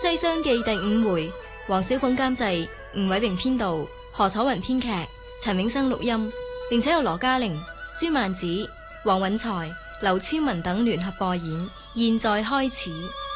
西廂記》第5回，黃小鳳監製，吳偉榮編導，何楚雲編劇，陳永生錄音，並且有羅嘉玲、朱曼子、黃允才、劉超文等聯合播演。現在開始。